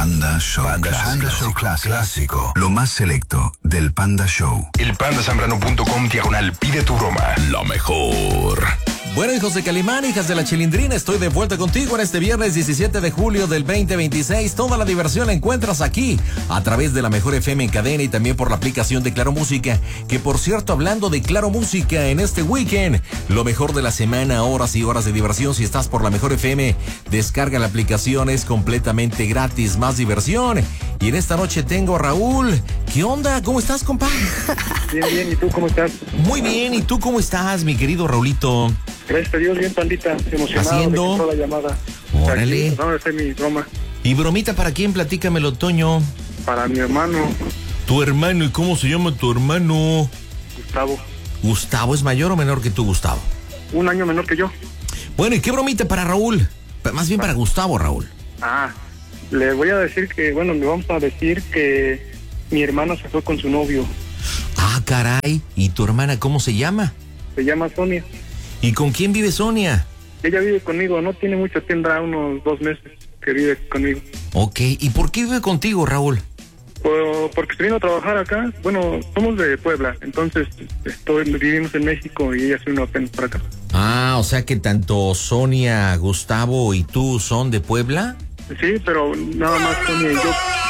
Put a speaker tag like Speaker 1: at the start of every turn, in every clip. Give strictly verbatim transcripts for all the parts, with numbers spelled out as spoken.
Speaker 1: Panda Show. Panda, Panda Show clásico. clásico. Lo más selecto del Panda Show.
Speaker 2: El pandasambrano punto com diagonal pide tu broma. Lo mejor.
Speaker 3: Bueno, hijos de Calimán, hijas de la Chilindrina, estoy de vuelta contigo en este viernes diecisiete de julio del veinte veintiséis. Toda la diversión la encuentras aquí, a través de la Mejor F M en cadena y también por la aplicación de Claro Música. Que por cierto, hablando de Claro Música, en este weekend, lo mejor de la semana, horas y horas de diversión. Si estás por la Mejor F M, descarga la aplicación, es completamente gratis, más diversión. Y en esta noche tengo a Raúl. ¿Qué onda? ¿Cómo estás, compa?
Speaker 4: Bien, bien, ¿y tú cómo estás?
Speaker 3: Muy bien, ¿y tú cómo estás, mi querido Raulito?
Speaker 4: Gracias a Dios, bien, pandita, emocionado.
Speaker 3: ¿Haciendo?
Speaker 4: De que entró la llamada.
Speaker 3: Órale.
Speaker 4: Aquí, vamos a hacer mi broma.
Speaker 3: ¿Y bromita para quién? Platícamelo, Toño.
Speaker 4: Para mi hermano.
Speaker 3: Tu hermano, ¿y cómo se llama tu hermano?
Speaker 4: Gustavo.
Speaker 3: Gustavo, ¿es mayor o menor que tú, Gustavo?
Speaker 4: Un año menor que yo.
Speaker 3: Bueno, ¿y qué bromita para Raúl? Más bien para Gustavo, Raúl.
Speaker 4: Ah, le voy a decir que, bueno, le vamos a decir que mi hermana se fue con su novio.
Speaker 3: Ah, caray. ¿Y tu hermana cómo se llama?
Speaker 4: Se llama Sonia.
Speaker 3: ¿Y con quién vive Sonia?
Speaker 4: Ella vive conmigo, no tiene mucho, tendrá unos dos meses que vive conmigo.
Speaker 3: Ok, ¿y por qué vive contigo, Raúl?
Speaker 4: Por, porque se vino a trabajar acá. Bueno, somos de Puebla, entonces estoy, vivimos en México y ella se vino apenas para acá.
Speaker 3: Ah, o sea que tanto Sonia, Gustavo y tú son de Puebla.
Speaker 4: Sí, pero nada más Sonia y yo.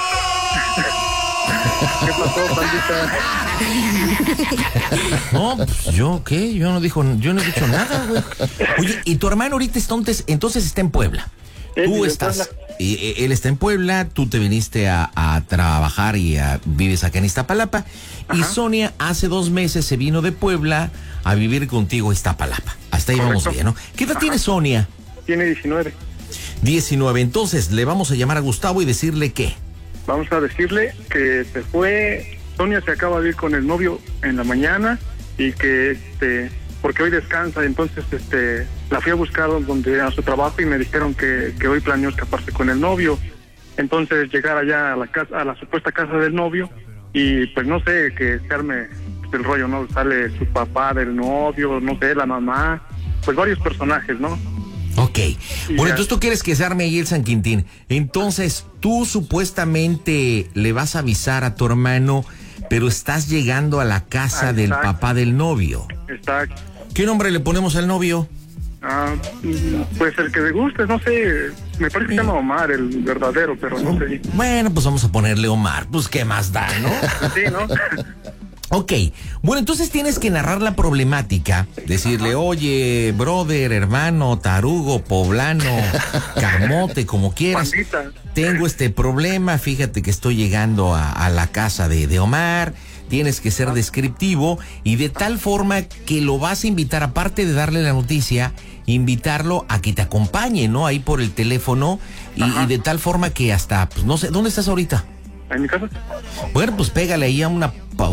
Speaker 4: ¿Qué pasó, pandita?
Speaker 3: No, pues yo, ¿qué? Yo no dijo, yo no he dicho nada, güey. Oye, ¿y tu hermano ahorita está, entonces está en Puebla?
Speaker 4: Él
Speaker 3: Tú estás, eh, él está en Puebla, tú te viniste a, a trabajar y a, vives acá en Iztapalapa. Ajá. Y Sonia hace dos meses se vino de Puebla a vivir contigo a Iztapalapa. Hasta ahí Correcto. Vamos bien, ¿no? ¿Qué edad Ajá. tiene Sonia?
Speaker 4: Tiene diecinueve.
Speaker 3: diecinueve, entonces le vamos a llamar a Gustavo y decirle qué.
Speaker 4: Vamos a decirle que se fue, Sonia se acaba de ir con el novio en la mañana y que, este, porque hoy descansa, entonces, este, la fui a buscar donde a su trabajo y me dijeron que, que hoy planeó escaparse con el novio. Entonces, llegar allá a la casa, a la supuesta casa del novio y, pues, no sé, que se arme el rollo, ¿no? Sale su papá del novio, no sé, la mamá, pues varios personajes, ¿no?
Speaker 3: Ok, bueno, entonces tú quieres que se arme ahí el San Quintín. Entonces, tú supuestamente le vas a avisar a tu hermano, pero estás llegando a la casa ah, del papá del novio.
Speaker 4: Exacto.
Speaker 3: ¿Qué nombre le ponemos al novio?
Speaker 4: Ah, pues el que le guste, no sé, me parece que se llama Omar, el verdadero, pero no sé.
Speaker 3: Bueno, pues vamos a ponerle Omar, pues qué más da, ¿no?
Speaker 4: Sí, ¿no?
Speaker 3: Ok, bueno, entonces tienes que narrar la problemática, decirle, oye, brother, hermano, tarugo, poblano, camote, como quieras,
Speaker 4: Pandita.
Speaker 3: Tengo este problema, fíjate que estoy llegando a, a la casa de, de Omar, tienes que ser descriptivo y de tal forma que lo vas a invitar, aparte de darle la noticia, invitarlo a que te acompañe, ¿no? Ahí por el teléfono y, y de tal forma que hasta, pues no sé, ¿dónde estás ahorita?
Speaker 4: ¿En mi casa?
Speaker 3: Bueno, pues pégale ahí a una, a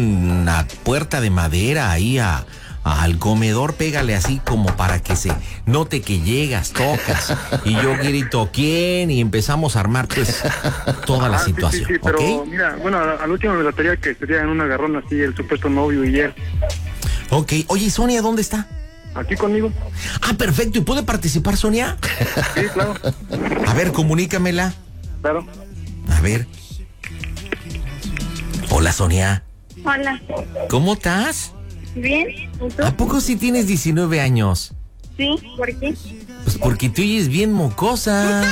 Speaker 3: una puerta de madera, ahí a, a, al comedor, pégale así como para que se note que llegas, tocas, y yo grito, ¿quién? Y empezamos a armar, pues, toda la ah, situación,
Speaker 4: sí, sí, sí, pero
Speaker 3: ¿okay?
Speaker 4: Mira, bueno, al último me trataría que sería en un agarrón así, el supuesto novio y él.
Speaker 3: Ok, oye, ¿Sonia dónde está?
Speaker 4: Aquí conmigo.
Speaker 3: Ah, perfecto, ¿y puede participar, Sonia?
Speaker 4: Sí, claro.
Speaker 3: A ver, comunícamela.
Speaker 4: Claro.
Speaker 3: A ver. Hola, Sonia.
Speaker 5: Hola.
Speaker 3: ¿Cómo estás?
Speaker 5: Bien, ¿y tú?
Speaker 3: ¿A poco sí tienes diecinueve años?
Speaker 5: Sí, ¿por qué?
Speaker 3: Pues porque tú oyes bien mocosa.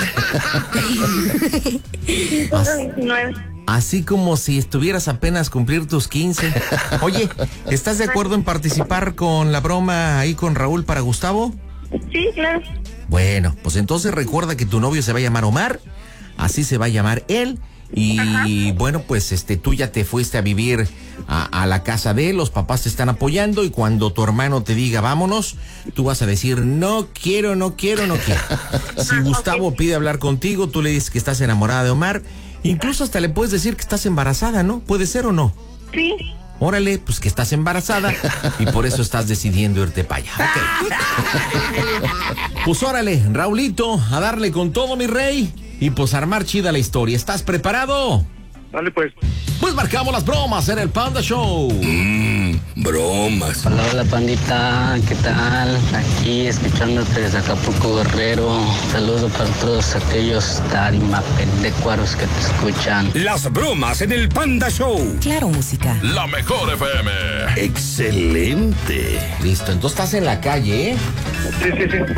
Speaker 5: Así,
Speaker 3: así como si estuvieras apenas cumplir tus quince. Oye, ¿estás de acuerdo en participar con la broma ahí con Raúl para Gustavo?
Speaker 5: Sí, claro.
Speaker 3: Bueno, pues entonces recuerda que tu novio se va a llamar Omar, así se va a llamar él. Y Ajá. bueno, pues este tú ya te fuiste a vivir a, a la casa de él, los papás te están apoyando y cuando tu hermano te diga vámonos, tú vas a decir no quiero, no quiero, no quiero. Si Gustavo okay. pide hablar contigo, tú le dices que estás enamorada de Omar, incluso hasta le puedes decir que estás embarazada, ¿no? ¿Puede ser o no?
Speaker 5: Sí.
Speaker 3: Órale, pues que estás embarazada y por eso estás decidiendo irte para allá. Okay. Pues órale, Raulito, a darle con todo, mi rey. Y pues armar chida la historia. ¿Estás preparado?
Speaker 4: Dale pues.
Speaker 3: Pues marcamos las bromas en el Panda Show.
Speaker 2: Mm, bromas.
Speaker 6: Hola, hola pandita, ¿qué tal? Aquí escuchándote desde Acapulco, Guerrero. Saludo para todos aquellos tarima pendecuaros que te escuchan.
Speaker 2: Las bromas en el Panda Show.
Speaker 7: Claro, música.
Speaker 2: La mejor F M.
Speaker 3: Excelente. Listo, entonces estás en la calle, ¿eh?
Speaker 4: Sí, sí, sí.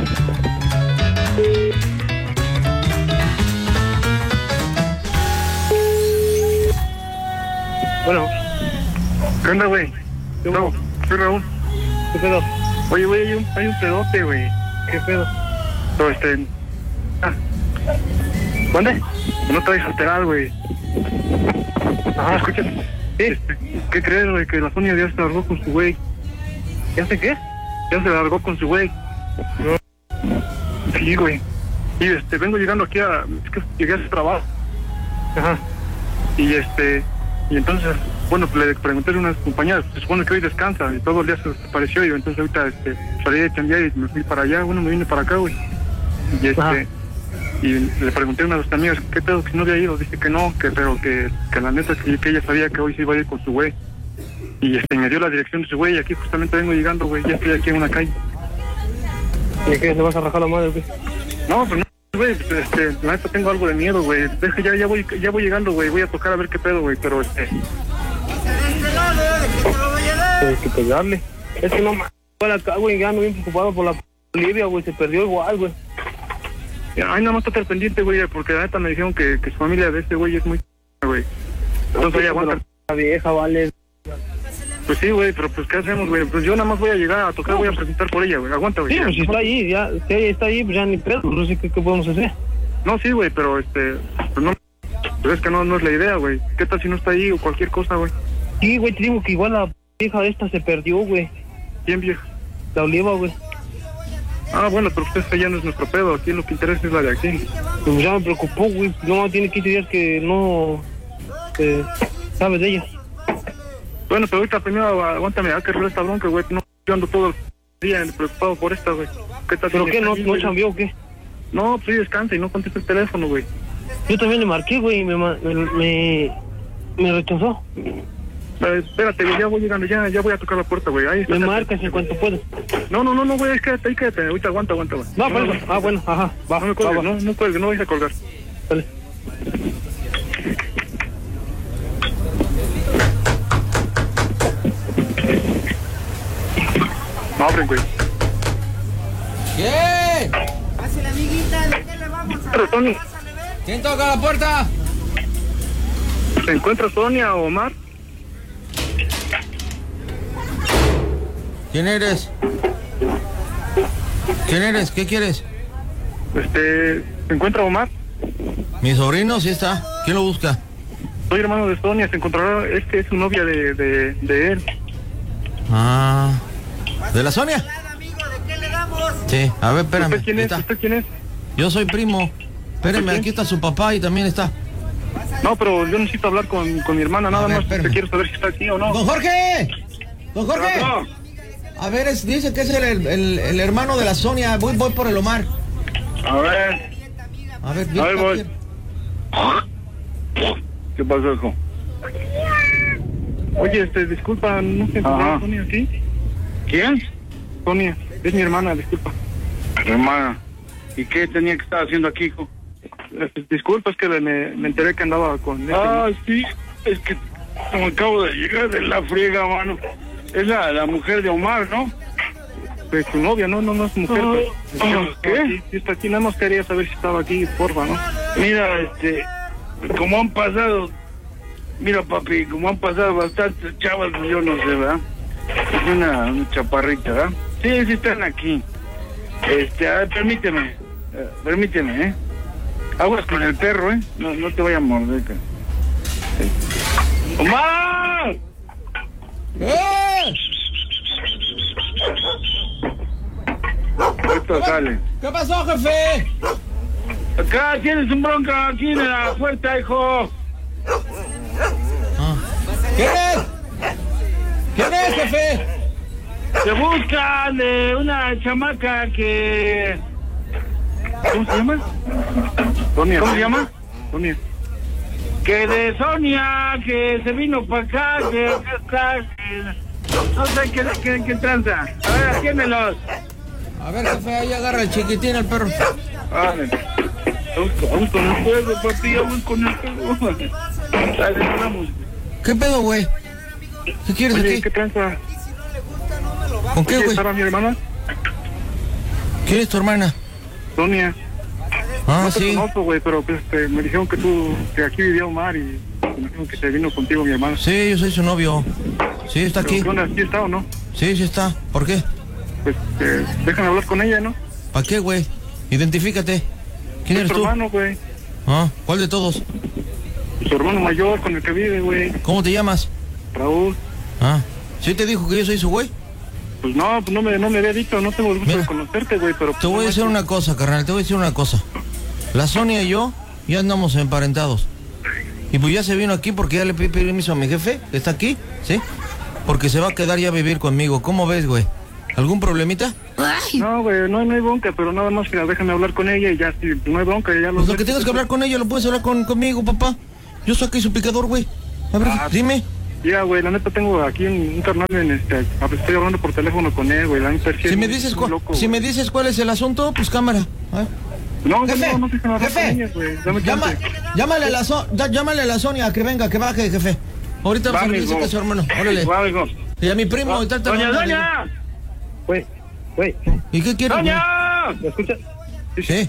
Speaker 4: Bueno. ¿Qué onda, güey? No, soy Raúl. ¿Qué pedo? Oye, güey, hay un, hay un pedote, güey. ¿Qué pedo? No, este... Ah. ¿Dónde? No te vayas a alterar, güey. Ajá. Escucha. ¿Sí? Este, ¿qué crees, güey? Que la Sonia ya se largó con su güey. ¿Ya sé qué? Ya se largó con su güey. Sí, güey. Y este, vengo llegando aquí a... Es que llegué a ese trabajo. Ajá. Y este... Y entonces, bueno, le pregunté a unas compañeras, se supone que hoy descansa, y todo el día se desapareció, y entonces ahorita este, salí de chambear y me fui para allá, bueno, me vine para acá, güey. Y este... Ajá. Y le pregunté a una de sus amigas, ¿qué pedo que no había ido? Dice que no, que pero que, que la neta que, que ella sabía que hoy se iba a ir con su güey. Y este, me dio la dirección de su güey y aquí justamente vengo llegando, güey, ya estoy aquí en una calle. ¿Y qué, se vas a rajar la madre o qué? No, pues no, güey, este, la neta tengo algo de miedo, güey. Deja, ya, ya voy, ya voy llegando, güey, voy a tocar a ver qué pedo, güey, pero este... Hay que pegarle. Es que no más, acá, güey, ya ando bien preocupado por la Olivia, güey, se perdió igual, güey. Ay, nada más estar pendiente, güey, porque la neta me dijeron que, que su familia de este güey es muy... güey. Entonces, oye, aguanta. La vieja, vale. Pues sí, güey, pero pues, ¿qué hacemos, güey? Pues yo nada más voy a llegar a tocar, voy a presentar por ella, güey. Aguanta, güey. Sí, pues si está ahí, ya, si ella está ahí, pues ya ni pedo, no sé qué, qué podemos hacer. No, sí, güey, pero este... Pues no... Pues es que no, no es la idea, güey. ¿Qué tal si no está ahí o cualquier cosa, güey? Sí, güey, te digo que igual la vieja esta se perdió, güey. ¿Quién vieja? La Oliva, güey. Ah, bueno, pero usted ya no es nuestro pedo, aquí lo que interesa es la de aquí. Pues ya me preocupó, güey, no, tiene quince días que no eh, sabes de ella. Bueno, pero ahorita primero aguántame, a que arreglar esta bronca, güey, no, yo ando todo el día preocupado por esta, güey. ¿Qué tal? ¿Pero qué, no, no chambeó o qué? No, pues sí descansa y no contesta el teléfono, güey. Yo también le marqué, güey, y me, me, me, me rechazó. Eh, espérate, ya voy llegando, ya, ya voy a tocar la puerta, güey. Ahí está. Me marcas en cuanto puedo. No, no, no, no, güey, quédate ahí, quédate. Ahorita aguanta, aguanta, güey. No, no, no, ah, bueno, ajá, va. No me cuelgues, va, va. no, no cuelgues, no vais a colgar. Dale. No abren, güey.
Speaker 3: ¿Quién?
Speaker 8: Pásale, amiguita, ¿de qué le vamos a
Speaker 4: Pero, Tony.
Speaker 3: ¿Quién toca la puerta?
Speaker 4: ¿Se encuentra Sonia o Omar?
Speaker 3: ¿Quién eres? ¿Quién eres? ¿Qué quieres?
Speaker 4: Este, ¿se encuentra Omar?
Speaker 3: Mi sobrino sí está. ¿Quién lo busca?
Speaker 4: Soy hermano de Sonia, se encontrará, este es su novia de, de, de él.
Speaker 3: Ah, ¿de la Sonia?
Speaker 8: ¿De qué le damos?
Speaker 3: Sí, a ver, espérame.
Speaker 4: ¿Usted quién es? ¿Usted quién es?
Speaker 3: Yo soy primo. Espérame, aquí está su papá y también está.
Speaker 4: No, pero yo necesito hablar con, con mi hermana, nada más. Te quiero saber si está aquí o no.
Speaker 3: ¡Don Jorge! ¡Don Jorge!
Speaker 4: No.
Speaker 3: A ver, es, dice que es el, el, el hermano de la Sonia. Voy, voy por el Omar.
Speaker 4: A ver.
Speaker 3: A ver,
Speaker 4: A ver, voy. ¿Qué pasó, hijo? Oye, este, disculpa, no sé, Sonia, ¿sí? ¿Quién? Sonia, es mi hermana, disculpa. Hermana. ¿Y qué tenía que estar haciendo aquí, hijo? Disculpa, es que me, me enteré que andaba con...
Speaker 9: Ah, sí, es que como acabo de llegar de la friega, mano. Es la, la mujer de Omar, ¿no?
Speaker 4: Pues su novia, no, no, no es mujer.
Speaker 9: Uh,
Speaker 4: pues,
Speaker 9: uh, ¿Qué?
Speaker 4: Sí, sí está aquí, nada más quería saber si estaba aquí, porfa, ¿no?
Speaker 9: Mira, este, como han pasado, mira, papi, como han pasado bastantes chavas, yo no sé, ¿verdad? Es una, una chaparrita, ¿verdad? Sí, sí están aquí. Este, a ver, permíteme, eh, permíteme, ¿eh? Aguas con el perro, ¿eh? No, no te vaya a morder, cara. ¡Omar!
Speaker 3: ¡Eh!
Speaker 9: Esto sale.
Speaker 3: ¿Qué pasó, jefe?
Speaker 9: Acá tienes un bronca aquí en la puerta, hijo.
Speaker 3: Ah. ¿Quién es? ¿Quién es, jefe?
Speaker 9: Se busca de una chamaca que...
Speaker 4: ¿Cómo se llama? Sonia.
Speaker 9: ¿Cómo se llama?
Speaker 4: Sonia.
Speaker 9: Que de Sonia, que se vino para acá, que acá está... Que... no sé qué, qué, qué tranza. A ver, atiéndelos.
Speaker 3: A ver, jefe, ahí agarra el chiquitín al perro.
Speaker 9: Vale. Vamos con el perro, papi, vamos con el perro. Dale, vamos.
Speaker 3: ¿Qué pedo, güey? ¿Qué quieres
Speaker 4: Oye,
Speaker 3: aquí?
Speaker 4: ¿qué tranza?
Speaker 3: ¿Con qué, güey?
Speaker 4: ¿Estaba mi hermana?
Speaker 3: ¿Quién es tu hermana?
Speaker 4: Sonia.
Speaker 3: Ah,
Speaker 4: No te
Speaker 3: sí.
Speaker 4: conozco, güey, pero pues, este, me dijeron que tú, que aquí vivía Omar y me dijeron que se vino contigo mi hermana.
Speaker 3: Sí, yo soy su novio. Sí, está
Speaker 4: Pero,
Speaker 3: aquí.
Speaker 4: ¿qué onda? ¿Sí está o no?
Speaker 3: Sí, sí está. ¿Por qué?
Speaker 4: Pues eh, déjame hablar con ella, ¿no?
Speaker 3: ¿Para qué, güey? Identifícate. ¿Quién
Speaker 4: Es
Speaker 3: eres
Speaker 4: tu
Speaker 3: tú?
Speaker 4: hermano, güey.
Speaker 3: Ah, ¿cuál de todos?
Speaker 4: Su hermano mayor con el que vive, güey.
Speaker 3: ¿Cómo te llamas?
Speaker 4: Raúl.
Speaker 3: Ah, ¿sí te dijo que yo soy su güey?
Speaker 4: Pues no, pues no me, no me había dicho, no tengo el gusto
Speaker 3: Mira,
Speaker 4: de conocerte, güey, pero...
Speaker 3: Te voy a decir una cosa, carnal, te voy a decir una cosa. La Sonia y yo ya andamos emparentados. Y pues ya se vino aquí porque ya le pedí permiso a mi jefe, que está aquí, ¿sí? Porque se va a quedar ya a vivir conmigo. ¿Cómo ves, güey? ¿Algún problemita?
Speaker 4: No, güey, no, no hay bronca, pero nada más que déjame hablar con ella y ya, si no hay bronca, ya lo...
Speaker 3: Pues lo que tengas que hablar con ella lo puedes hablar con, conmigo, papá. Yo soy aquí su picador, güey. A ver,
Speaker 4: Ah,
Speaker 3: dime.
Speaker 4: Ya, güey, la neta tengo aquí un, un carnal en este... Estoy hablando por teléfono con él, güey, la neta es que
Speaker 3: Si
Speaker 4: es
Speaker 3: me
Speaker 4: muy-
Speaker 3: dices,
Speaker 4: muy
Speaker 3: cu-
Speaker 4: loco,
Speaker 3: si
Speaker 4: güey.
Speaker 3: me dices cuál es el asunto, pues cámara. A ver.
Speaker 4: No,
Speaker 3: Jefe,
Speaker 4: no, no, déjame hablar
Speaker 3: jefe,
Speaker 4: con ella, güey, dame
Speaker 3: Llama,
Speaker 4: chance.
Speaker 3: llámale, a la so- ya- llámale a la Sonia que venga, que baje, jefe. Ahorita
Speaker 9: Va,
Speaker 3: se le
Speaker 9: amigo.
Speaker 3: dice que es su hermano. Órale.
Speaker 9: Va, amigo.
Speaker 3: Y a mi primo, y tal, tal,
Speaker 9: ¡Doña,
Speaker 3: tal,
Speaker 9: doña!
Speaker 7: Güey, güey,
Speaker 3: ¿Y qué quieres, güey?
Speaker 9: ¡Doña!
Speaker 7: ¿me escuchas?
Speaker 3: Sí.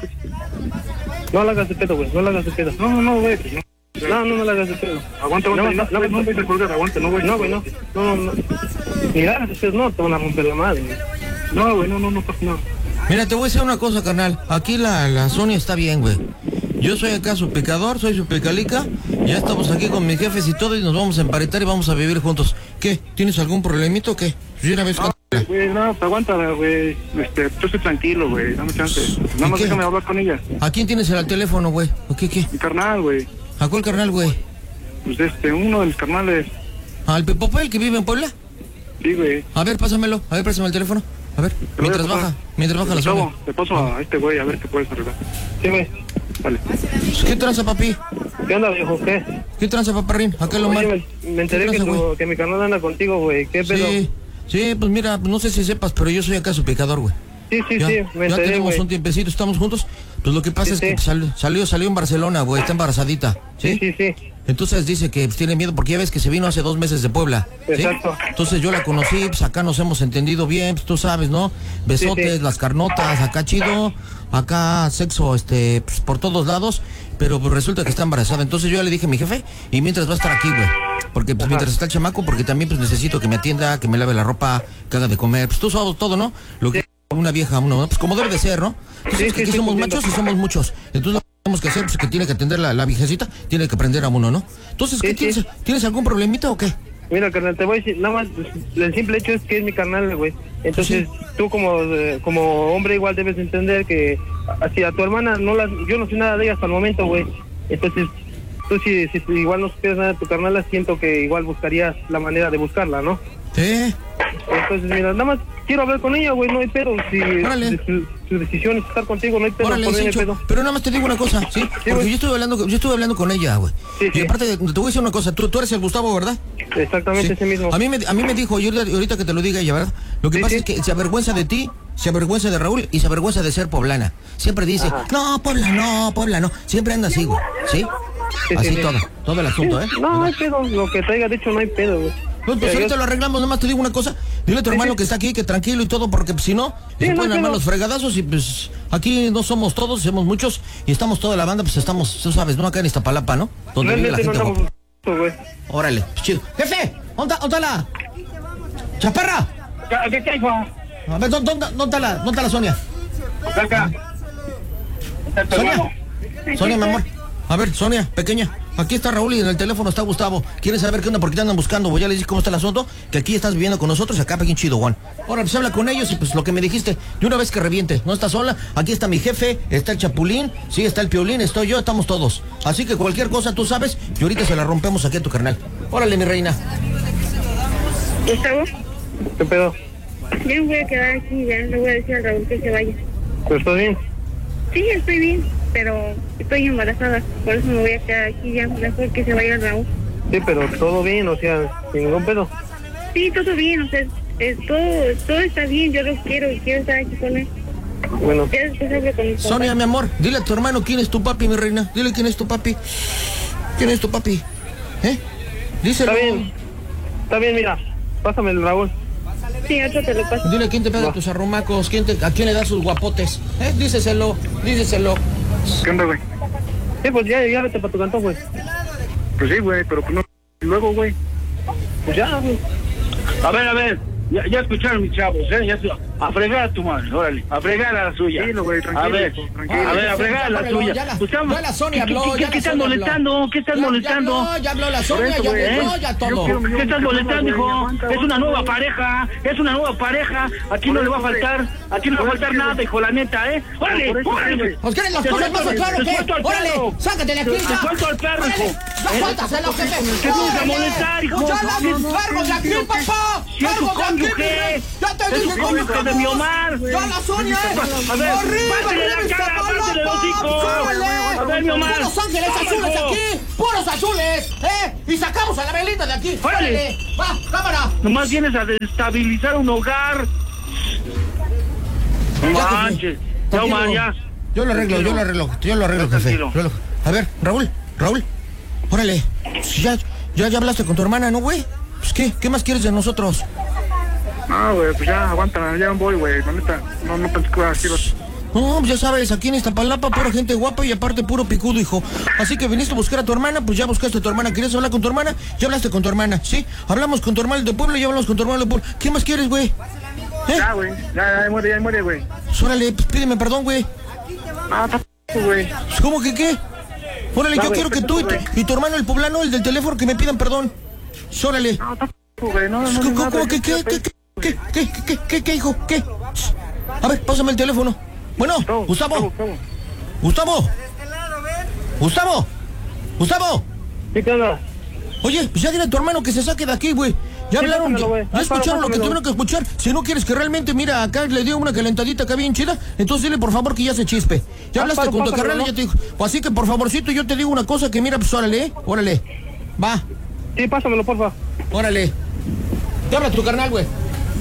Speaker 7: No la hagas de pedo, güey, no la hagas de pedo.
Speaker 4: No, no, no, güey, pues no.
Speaker 7: No, no me la hagas de pedo.
Speaker 4: Aguanta, aguanta,
Speaker 7: No,
Speaker 4: no,
Speaker 7: no,
Speaker 4: no,
Speaker 7: no,
Speaker 4: no, no, no, colgar, aguanta, no, güey.
Speaker 7: No, güey, no. No, no. Ni la hagas de pedo, no, te van a romper la madre, güey.
Speaker 4: No, güey, no, no, no, pasa nada.
Speaker 3: Mira, te voy a decir una cosa, carnal. Aquí la, la Sonia está bien, güey. Yo soy acá su pecador, soy su pecalica. Ya estamos aquí con mis jefes y todo y nos vamos a emparentar y vamos a vivir juntos. ¿Qué? ¿Tienes algún problemito o qué? Yo una vez con...
Speaker 4: Güey, no, pues aguanta, güey. Este, yo estoy tranquilo, güey, dame chance. Nada más
Speaker 3: qué?
Speaker 4: déjame hablar con ella.
Speaker 3: ¿A quién tienes el teléfono, güey? ¿O qué, qué?
Speaker 4: Mi carnal, güey.
Speaker 3: ¿A cuál carnal, güey?
Speaker 4: Pues este, uno de mis carnales.
Speaker 3: ¿Al Pepopel que vive en Puebla?
Speaker 4: Sí, güey.
Speaker 3: A ver, pásamelo. A ver, pásame el teléfono. A ver,
Speaker 4: Te voy a
Speaker 3: mientras
Speaker 4: pasar.
Speaker 3: baja, mientras baja la
Speaker 4: Gustavo,
Speaker 3: Sonia.
Speaker 4: te paso a este güey a ver qué puedes arreglar.
Speaker 7: Sí, güey.
Speaker 4: Vale.
Speaker 3: ¿Qué tranza, papi?
Speaker 7: ¿Qué onda, viejo? ¿Qué?
Speaker 3: ¿Qué tranza, paparrín? Acá lo mal.
Speaker 7: Oye, me, me enteré
Speaker 3: ¿Qué
Speaker 7: que,
Speaker 3: tranza,
Speaker 7: tu,
Speaker 3: güey?
Speaker 7: que mi carnal anda contigo, güey. ¿Qué pedo?
Speaker 3: Sí, sí, pues mira, no sé si sepas, pero yo soy acá su pecador, güey.
Speaker 7: Sí, sí,
Speaker 3: Ya,
Speaker 7: sí,
Speaker 3: ya
Speaker 7: me enteré,
Speaker 3: tenemos
Speaker 7: güey.
Speaker 3: un tiempecito, estamos juntos. Pues lo que pasa
Speaker 7: Sí,
Speaker 3: es que
Speaker 7: sí.
Speaker 3: sal- salió, salió en Barcelona, güey, está embarazadita. ¿Sí?
Speaker 7: Sí, sí, sí.
Speaker 3: Entonces dice que pues, tiene miedo porque ya ves que se vino hace dos meses de Puebla. ¿sí?
Speaker 7: Exacto.
Speaker 3: Entonces yo la conocí, pues acá nos hemos entendido bien, pues tú sabes, ¿no? Besotes,
Speaker 7: Sí, sí.
Speaker 3: las carnotas, acá chido, acá sexo, este, pues, por todos lados, pero pues resulta que está embarazada. Entonces yo ya le dije a mi jefe, y mientras va a estar aquí, güey. Porque pues
Speaker 7: Ajá.
Speaker 3: mientras está el chamaco, porque también pues necesito que me atienda, que me lave la ropa, que haga de comer, pues tú sabes todo, ¿no? Lo que una vieja, uno, ¿no? Pues como debe de ser, ¿no? Entonces
Speaker 7: Sí,
Speaker 3: que
Speaker 7: sí,
Speaker 3: aquí
Speaker 7: sí,
Speaker 3: somos
Speaker 7: entiendo.
Speaker 3: machos y somos muchos. Entonces lo que tenemos que hacer, pues que tiene que atender la, la viejecita, tiene que aprender a uno, ¿no? Entonces, ¿qué
Speaker 7: Sí,
Speaker 3: tienes?
Speaker 7: sí.
Speaker 3: ¿Tienes algún problemita o qué?
Speaker 7: Mira, carnal, te voy a decir, nada más, pues, el simple hecho es que es mi carnal, güey. Entonces, tú como eh, como hombre igual debes entender que así a tu hermana, no la, yo no sé nada de ella hasta el momento, güey. Entonces, tú si, si tú igual no supieras nada de tu carnal, siento que igual buscarías la manera de buscarla, ¿no?
Speaker 3: Sí.
Speaker 7: Entonces, mira, nada más quiero hablar con ella, güey, no hay pedo. Si,
Speaker 3: Órale.
Speaker 7: si su, su decisión es estar contigo, no hay pedo,
Speaker 3: Órale,
Speaker 7: por mí no hay
Speaker 3: Cincho,
Speaker 7: pedo.
Speaker 3: pero nada más te digo una cosa, ¿sí? Porque
Speaker 7: güey.
Speaker 3: yo estuve hablando, yo estuve hablando con ella, güey.
Speaker 7: Sí,
Speaker 3: Y
Speaker 7: sí.
Speaker 3: aparte, de- te voy a decir una cosa, tú, tú eres el Gustavo, ¿verdad?
Speaker 7: Exactamente
Speaker 3: Sí.
Speaker 7: ese mismo.
Speaker 3: A mí me, a mí me dijo, y ahorita, ahorita que te lo diga ella, ¿verdad? Lo que
Speaker 7: Sí,
Speaker 3: pasa
Speaker 7: sí.
Speaker 3: es que se avergüenza de ti, se avergüenza de Raúl y se avergüenza de ser poblana. Siempre dice,
Speaker 7: Ajá.
Speaker 3: no, Puebla, no, Puebla, no. Siempre anda así, güey, ¿sí?
Speaker 7: Sí,
Speaker 3: Así
Speaker 7: sí, sí.
Speaker 3: todo, todo el asunto, ¿eh?
Speaker 7: No, no hay pedo, lo que traiga, de hecho, no hay pedo, güey.
Speaker 3: Pues, pues
Speaker 7: Mira,
Speaker 3: ahorita
Speaker 7: yo-
Speaker 3: lo arreglamos, nada más te digo una cosa. Dile a tu
Speaker 7: Sí,
Speaker 3: hermano
Speaker 7: sí.
Speaker 3: que está aquí, que tranquilo y todo, porque pues, si no,
Speaker 7: Sí,
Speaker 3: se
Speaker 7: no,
Speaker 3: pueden armar
Speaker 7: pero-
Speaker 3: los fregadazos y pues aquí no somos todos, somos muchos y estamos toda la banda, pues estamos, tú sabes, no acá en Iztapalapa, ¿no? Donde vive la
Speaker 7: Realmente no
Speaker 3: gente
Speaker 7: estamos
Speaker 3: guapa.
Speaker 7: güey.
Speaker 3: Órale, pues chido. ¡Jefe! ¿Dónde está la? ¡Chaparra!
Speaker 9: ¿Qué, qué, qué, hijo?
Speaker 3: A ver, ¿dónde, dónde, dónde está la, dónde está la Sonia?
Speaker 9: Acá. Está tu hermano.
Speaker 3: Sonia, Sonia, mi amor. A ver, Sonia, pequeña. Aquí está Raúl y en el teléfono está Gustavo. ¿Quieres saber qué onda? ¿Por qué te andan buscando? Voy a les dije cómo está el asunto. Que aquí estás viviendo con nosotros, acá pequeño chido, Juan. Ahora, pues habla con ellos y pues lo que me dijiste. De una vez que reviente. No estás sola. Aquí está mi jefe, está el Chapulín, sí, está el Piolín, estoy yo, estamos todos. Así que cualquier cosa tú sabes y ahorita se la rompemos aquí a tu carnal. Órale, mi reina.
Speaker 5: Gustavo,
Speaker 7: ¿Qué pedo?
Speaker 5: yo me voy a quedar aquí, ya le voy a decir a Raúl que se vaya.
Speaker 7: ¿Pero estás bien?
Speaker 5: Sí, estoy bien, pero estoy embarazada, por eso me voy a quedar aquí ya, mejor que se vaya Raúl.
Speaker 7: Sí, pero todo bien, o sea, sin ningún pedo.
Speaker 5: Sí, todo bien, o sea, eh, todo, todo está bien, yo lo quiero y quiero estar aquí con él.
Speaker 7: Bueno.
Speaker 5: Ya después hablo con mi papá.
Speaker 10: Sonia, mi amor, dile a tu hermano quién es tu papi, mi reina. Dile quién es tu papi. ¿Quién es tu papi? ¿Eh? Díselo.
Speaker 7: Está bien. Está bien, mira. Pásame el Raúl.
Speaker 5: Sí, otro te lo paso.
Speaker 10: Dile quién te pega
Speaker 7: Va.
Speaker 10: tus arrumacos, quién te, a quién le da sus guapotes. ¿Eh? Díseselo, díseselo.
Speaker 4: ¿Qué onda, güey?
Speaker 7: Sí, pues ya, ya vete para tu cantón, güey.
Speaker 4: Pues sí, güey, pero pues no. Y luego, güey.
Speaker 7: Pues ya, güey.
Speaker 9: A ver, a ver, ya, ya escucharon mis chavos, ¿eh? Ya, a fregar a tu madre, órale, a fregar a la suya.
Speaker 4: Tranquilo, güey, tranquilo,
Speaker 9: a ver,
Speaker 4: hijo, tranquilo.
Speaker 9: a ver, a fregar a la
Speaker 10: Háblalo,
Speaker 9: suya.
Speaker 10: ya la-
Speaker 9: Pues estamos-
Speaker 10: ya la Sonia
Speaker 9: ¿qué-
Speaker 10: habló,
Speaker 9: ¿Qué,
Speaker 10: ya
Speaker 9: qué,
Speaker 10: la
Speaker 9: qué estás
Speaker 10: Sonia
Speaker 9: molestando? ¿Qué estás
Speaker 10: Ya-
Speaker 9: molestando?
Speaker 10: Ya habló, ya habló la
Speaker 4: Por
Speaker 10: Sonia,
Speaker 4: eso,
Speaker 10: ya
Speaker 4: güey,
Speaker 10: habló,
Speaker 4: ¿eh?
Speaker 10: ya
Speaker 4: Yo
Speaker 10: todo.
Speaker 4: quiero-
Speaker 9: ¿Qué estás molestando, hijo?
Speaker 4: Aguanta,
Speaker 9: Es una
Speaker 4: aguanta,
Speaker 9: nueva
Speaker 4: güey.
Speaker 9: pareja, es una nueva pareja. Aquí no le va a faltar, aquí no le va a faltar nada, hijo, la neta, ¿eh? ¡Órale,
Speaker 4: Por eso,
Speaker 9: órale!
Speaker 4: güey.
Speaker 10: ¿Os quieren las
Speaker 9: Te
Speaker 10: cosas
Speaker 9: suelto-
Speaker 10: más claro
Speaker 9: te
Speaker 10: que?
Speaker 9: suelto al
Speaker 10: ¡Órale!
Speaker 9: perro.
Speaker 10: ¡Sácate de aquí!
Speaker 9: Te
Speaker 10: ya!
Speaker 9: suelto al perro,
Speaker 10: ¡Órale!
Speaker 9: hijo.
Speaker 10: ¡Ya
Speaker 9: ¿Eh?
Speaker 10: suéltaselo, jefe!
Speaker 9: ¿Qué te vas a molestar, hijo?
Speaker 10: ¡Ya la
Speaker 9: No, no,
Speaker 10: largo de aquí, papá!
Speaker 9: Si es tu
Speaker 10: ¡Largo de aquí,
Speaker 9: cónyuge,
Speaker 10: mi rey! ¡Ya te
Speaker 9: es tu
Speaker 10: dije cómo
Speaker 9: cónyuge de mi Omar.
Speaker 10: ¡Ya la Sonia!
Speaker 9: A ver,
Speaker 10: ¡Horrible!
Speaker 9: pásale la
Speaker 10: ¡Horrible,
Speaker 9: cara,
Speaker 10: Iztapalapa!
Speaker 9: pásale el hocico.
Speaker 10: ¡Súbele!
Speaker 9: A ver, mi Omar.
Speaker 10: ¡Puros ángeles azules
Speaker 9: Hijo.
Speaker 10: aquí! ¡Puros azules! ¿Eh? Y sacamos a la velita de aquí.
Speaker 9: ¡Órale!
Speaker 10: ¡Órale! ¡Va, cámara!
Speaker 9: Nomás vienes a desestabilizar un hogar. No
Speaker 10: Ya, jefe.
Speaker 9: manches. Ya,
Speaker 10: Tranquilo.
Speaker 9: Omar, ya.
Speaker 10: Yo lo arreglo, yo lo arreglo, yo lo arreglo,
Speaker 9: Ya,
Speaker 10: jefe.
Speaker 9: tranquilo.
Speaker 10: Yo lo- A ver, Raúl, Raúl, órale. Ya, ya, ya hablaste con tu hermana, ¿no, güey? Pues, ¿qué? ¿Qué más quieres de nosotros?
Speaker 4: No, güey, pues ya, aguanta, ya voy, güey. La neta, no, no pensé que iba a decir.
Speaker 10: No, pues ya sabes, aquí en Iztapalapa, pura gente guapa y aparte puro picudo, hijo. Así que viniste a buscar a tu hermana, pues ya buscaste a tu hermana. ¿Querías hablar con tu hermana? Ya hablaste con tu hermana, ¿sí? Hablamos con tu hermano del pueblo y ya hablamos con tu hermano del pueblo. ¿Qué más quieres, güey? ¿Eh?
Speaker 4: Ya, güey, ya, ya muere, ya muere, güey.
Speaker 10: Pues, órale, pues pídeme perdón, güey.
Speaker 4: Ah, está güey.
Speaker 10: Pues, ¿cómo que qué? Órale,
Speaker 4: Ya,
Speaker 10: yo
Speaker 4: güey,
Speaker 10: quiero que tú y tu,
Speaker 4: güey.
Speaker 10: y tu hermano, el poblano, el del teléfono, que me pidan perdón. Pues, órale.
Speaker 4: No, está güey, no, no, no.
Speaker 10: ¿Cómo,
Speaker 4: nada,
Speaker 10: cómo, qué,
Speaker 4: yo
Speaker 10: qué,
Speaker 4: quiero
Speaker 10: qué,
Speaker 4: pedir-
Speaker 10: qué, qué, qué, qué, qué, qué, hijo? ¿Qué? A ver, pásame el teléfono. Bueno,
Speaker 4: Gustavo,
Speaker 10: Gustavo.
Speaker 4: Gustavo.
Speaker 10: Gustavo. Gustavo. Gustavo.
Speaker 7: ¿Sí, qué onda?
Speaker 10: Oye, pues ya dile a tu hermano que se saque de aquí, güey. Ya
Speaker 7: Sí,
Speaker 10: hablaron,
Speaker 7: pásamelo,
Speaker 10: ya,
Speaker 7: güey.
Speaker 10: ya
Speaker 7: Ah,
Speaker 10: escucharon lo que
Speaker 7: pásamelo.
Speaker 10: tuvieron que escuchar. Si no quieres que realmente, mira, acá le dio una calentadita acá bien chida, entonces dile por favor que ya se chispe. Ya
Speaker 7: Ah,
Speaker 10: hablaste
Speaker 7: pasa-
Speaker 10: con tu
Speaker 7: pásamelo,
Speaker 10: carnal y
Speaker 7: ¿no?
Speaker 10: ya te dijo. Pues así que por favorcito yo te digo una cosa que mira, pues órale, ¿eh? Órale. Va,
Speaker 7: Sí, pásamelo, porfa.
Speaker 10: órale. Te habla tu carnal, güey.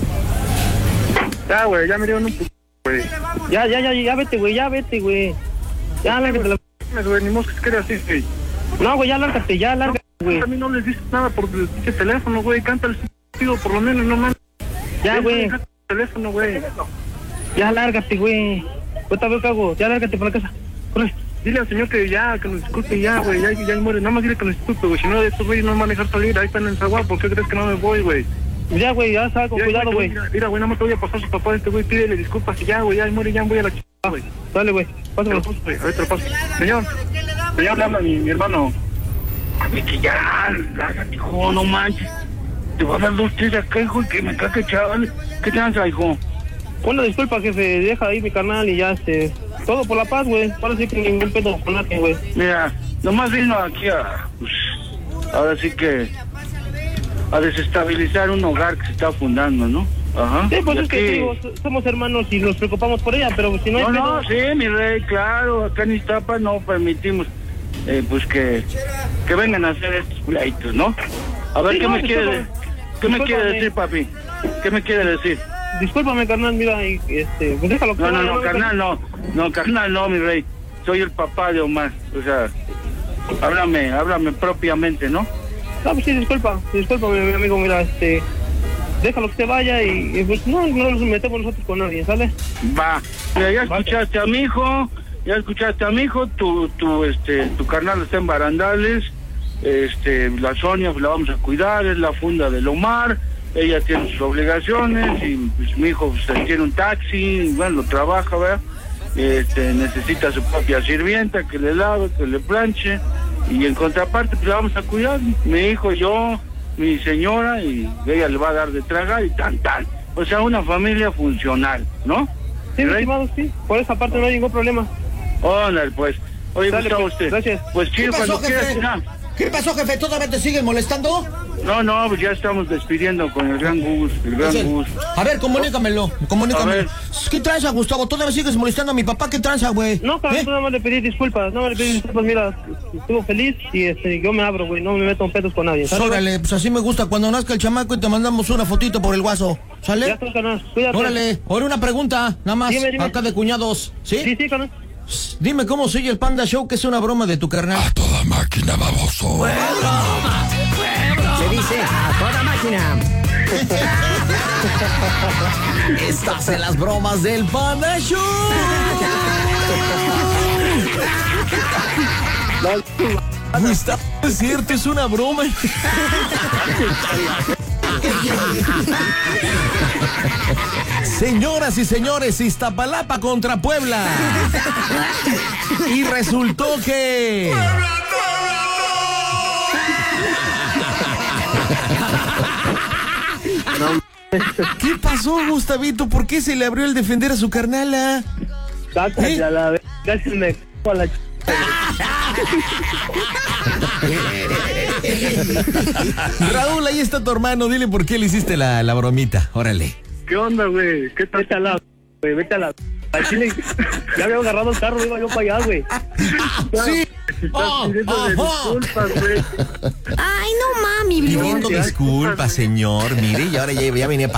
Speaker 4: Ya, güey, ya me dieron un p... güey.
Speaker 7: Ya, ya, ya, ya vete, güey, ya vete, güey. Ya, lárgate la...
Speaker 4: Güey, ni moscas que era así, güey.
Speaker 7: No, güey, ya lárgate, ya, lárgate, güey.
Speaker 4: A mí no les dices nada por el pinche teléfono, güey. Canta el sentido, por lo menos, no mames.
Speaker 7: Ya, güey.
Speaker 4: Canta el teléfono, güey.
Speaker 7: Ya, lárgate, güey. Ahorita veo qué hago. Ya, lárgate para la casa. Corre.
Speaker 4: Dile al señor que ya, que nos disculpe ya, güey. Ya, ya muere. Nada más dile que nos disculpe, güey. Si no, estos güeyes no me van a dejar salir. Ahí están en el zaguán. ¿Por qué crees que no me voy, güey?
Speaker 7: Ya, güey, ya, sal con
Speaker 4: Ya,
Speaker 7: cuidado,
Speaker 4: ya,
Speaker 7: güey.
Speaker 4: Mira, mira, güey, nada más te voy a pasar a su papá de este güey. Pídele disculpas y ya, güey. Ya muere, ya voy a la chica, güey.
Speaker 7: Dale, güey.
Speaker 4: Te lo
Speaker 7: Pásamelo.
Speaker 4: paso, güey. Ahorita lo paso. Señor. Señor, le habla mi, mi hermano.
Speaker 9: Y que ya, lárgate, hijo, no manches. Te voy a dar dos, tres acá, hijo, y que me caque, chaval. ¿Qué tranza, hijo?
Speaker 7: Una disculpa, jefe. Deja ahí mi carnal y ya, este... Todo por la paz, güey. Ahora sí que ningún pedo con nadie, güey.
Speaker 9: Mira, nomás vino aquí a... Pues, ahora sí que... a desestabilizar un hogar que se está fundando, ¿no? Ajá.
Speaker 7: Sí, pues
Speaker 9: Y
Speaker 7: es que
Speaker 9: aquí-
Speaker 7: digo, so- somos hermanos y nos preocupamos por ella, pero si no hay
Speaker 9: No,
Speaker 7: pedo...
Speaker 9: no, sí, mi rey, claro, acá en Iztapa no permitimos, eh, pues que, que vengan a hacer estos pleitos, ¿no? A ver,
Speaker 7: Sí,
Speaker 9: ¿qué
Speaker 7: no,
Speaker 9: me quiere,
Speaker 7: discúlpame.
Speaker 9: qué me quiere
Speaker 7: Discúlpame.
Speaker 9: decir, papi? ¿Qué me quiere decir?
Speaker 7: Discúlpame, carnal, mira, y, este... Pues déjalo que
Speaker 9: No,
Speaker 7: se
Speaker 9: no,
Speaker 7: vaya,
Speaker 9: no, carnal, no, no, carnal, no, mi rey, soy el papá de Omar, o sea, háblame, háblame propiamente, ¿no?
Speaker 7: No, pues sí, disculpa, disculpa, mi, mi amigo, mira, este... Déjalo que se vaya y, y, pues no, no nos metemos nosotros con nadie, ¿sale?
Speaker 9: Va, mira, ya escuchaste a mi hijo, ya escuchaste a mi hijo, tu, tu, este, tu carnal está en barandales, este, la Sonia pues, la vamos a cuidar, es la funda del Omar, ella tiene sus obligaciones y pues mi hijo pues, tiene un taxi, bueno, lo trabaja, ¿verdad? Este, necesita su propia sirvienta que le lave, que le planche y en contraparte pues la vamos a cuidar, mi hijo, yo, mi señora y ella le va a dar de tragar y tan tan, o sea una familia funcional, ¿no?
Speaker 7: Sí, mi
Speaker 9: ¿Rey?
Speaker 7: estimado, sí, por esa parte no hay ningún problema.
Speaker 9: Órale, pues. Oye,
Speaker 7: Dale,
Speaker 9: Gustavo,
Speaker 7: pues,
Speaker 9: usted.
Speaker 7: gracias.
Speaker 9: Pues
Speaker 10: ¿Qué
Speaker 9: chido,
Speaker 10: pasó,
Speaker 9: cuando quieras.
Speaker 10: jefe?
Speaker 9: No,
Speaker 10: ¿Qué pasó, jefe? ¿Todavía te siguen molestando?
Speaker 9: no, no, pues ya estamos despidiendo con el gran Gus, el gran
Speaker 10: Ese-
Speaker 9: Gus.
Speaker 10: A ver, comunícamelo,
Speaker 9: A
Speaker 10: comunícamelo.
Speaker 9: ver.
Speaker 10: ¿Qué tranza, Gustavo? ¿Todavía sigues molestando a mi papá? ¿Qué tranza, güey?
Speaker 7: No, cabrón,
Speaker 10: ¿Eh?
Speaker 7: nada más le pedí disculpas, nada más le pedí disculpas, mira, estuvo feliz y este, yo me abro, güey, no me meto en pedos con nadie, ¿sabes?
Speaker 10: Órale, pues así me gusta. Cuando nazca el chamaco y te mandamos una fotito por el guaso. ¿Sale?
Speaker 7: Ya está, carnal. Cuídate.
Speaker 10: Órale, ahora una pregunta, nada más,
Speaker 7: Dime, dime.
Speaker 10: acá de cuñados, ¿sí?
Speaker 7: Sí, sí, carnal.
Speaker 10: Dime cómo sigue el Panda Show, que es una broma de tu carnal.
Speaker 2: A toda máquina, baboso.
Speaker 11: Se dice a toda máquina.
Speaker 3: Estás en las bromas del Panda Show. No está, es cierto, es una broma. Señoras y señores, Iztapalapa contra Puebla. Y resultó que... ¿Qué pasó, Gustavito? ¿Por qué se le abrió el defender a su carnala?
Speaker 7: Cállate
Speaker 3: ¿Eh?
Speaker 7: a la vez. Casi me a la ch...
Speaker 3: Raúl, ahí está tu hermano. Dile por qué le hiciste la, la bromita. Órale.
Speaker 4: ¿Qué onda, güey? ¿Qué tal?
Speaker 7: Vete a la... Güey, vete a la... Al chile, ya había agarrado el carro, iba yo para allá, güey.
Speaker 3: Sí.
Speaker 4: Estás
Speaker 3: Oh,
Speaker 4: pidiendo
Speaker 3: oh, oh.
Speaker 4: disculpas, güey.
Speaker 12: Ay, no mami,
Speaker 3: Pidiendo
Speaker 12: Blue.
Speaker 3: disculpas, señor. Mire, y ahora ya, ya venía